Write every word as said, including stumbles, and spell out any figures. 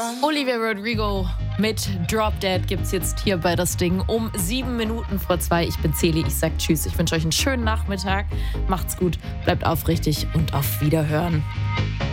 Olivia Rodrigo mit Drop Dead gibt's jetzt hier bei das Ding um sieben Minuten vor zwei. Ich bin Celi, ich sag tschüss. Ich wünsche euch einen schönen Nachmittag. Macht's gut, bleibt aufrichtig und auf Wiederhören.